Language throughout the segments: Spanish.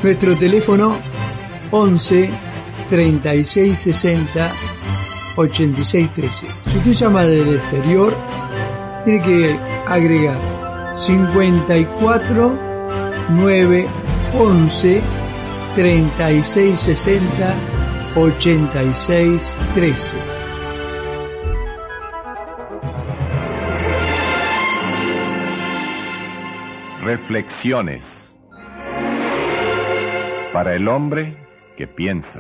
Nuestro teléfono 11 36 60 86 13. Si usted llama del exterior, tiene que agregar 54 9 11 36 60 86 13. Reflexiones para el hombre que piensa.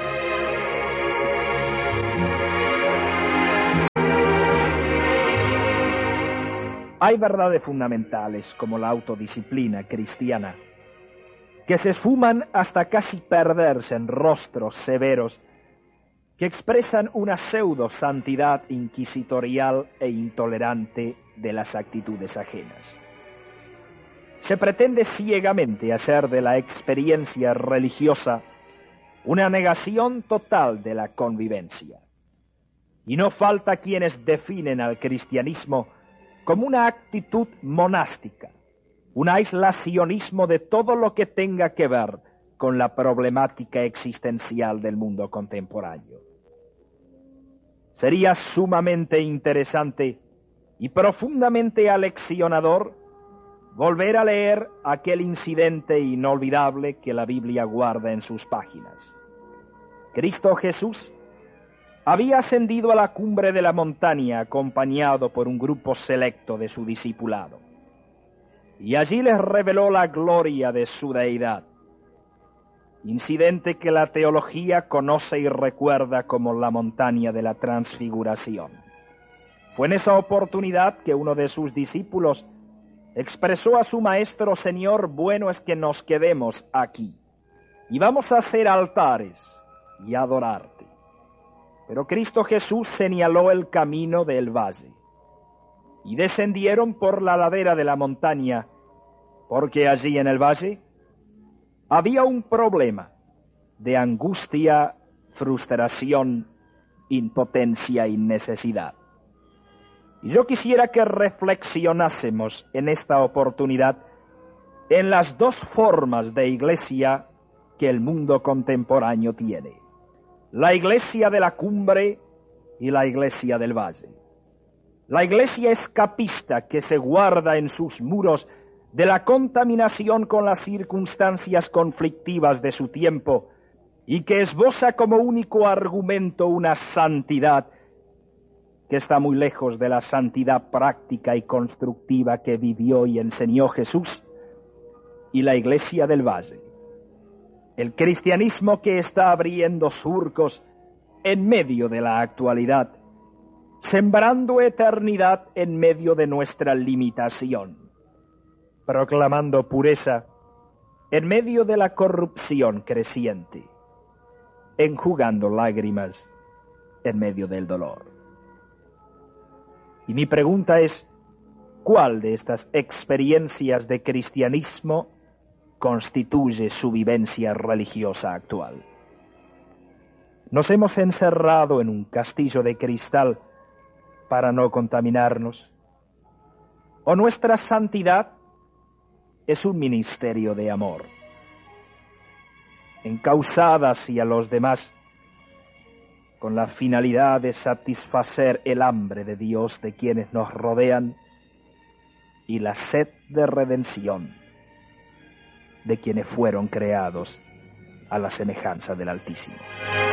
Hay verdades fundamentales como la autodisciplina cristiana que se esfuman hasta casi perderse en rostros severos que expresan una pseudo santidad inquisitorial e intolerante de las actitudes ajenas. Se pretende ciegamente hacer de la experiencia religiosa una negación total de la convivencia. Y no falta quienes definen al cristianismo como una actitud monástica, un aislacionismo de todo lo que tenga que ver con la problemática existencial del mundo contemporáneo. Sería sumamente interesante y profundamente aleccionador volver a leer aquel incidente inolvidable que la Biblia guarda en sus páginas. Cristo Jesús había ascendido a la cumbre de la montaña acompañado por un grupo selecto de su discipulado, y allí les reveló la gloria de su deidad, incidente que la teología conoce y recuerda como la montaña de la transfiguración. Fue en esa oportunidad que uno de sus discípulos expresó a su maestro: Señor, bueno es que nos quedemos aquí, y vamos a hacer altares y adorarte. Pero Cristo Jesús señaló el camino del valle, y descendieron por la ladera de la montaña, porque allí en el valle había un problema de angustia, frustración, impotencia y necesidad. Y yo quisiera que reflexionásemos en esta oportunidad en las dos formas de iglesia que el mundo contemporáneo tiene: la iglesia de la cumbre y la iglesia del valle. La iglesia escapista que se guarda en sus muros de la contaminación con las circunstancias conflictivas de su tiempo y que esboza como único argumento una santidad que está muy lejos de la santidad práctica y constructiva que vivió y enseñó Jesús. Y la iglesia del valle, el cristianismo que está abriendo surcos en medio de la actualidad, sembrando eternidad en medio de nuestra limitación, proclamando pureza en medio de la corrupción creciente, enjugando lágrimas en medio del dolor. Y mi pregunta es: ¿cuál de estas experiencias de cristianismo constituye su vivencia religiosa actual? Nos hemos encerrado en un castillo de cristal para no contaminarnos, ¿o nuestra santidad es un ministerio de amor, encausada hacia los demás con la finalidad de satisfacer el hambre de Dios de quienes nos rodean y la sed de redención de quienes fueron creados a la semejanza del Altísimo?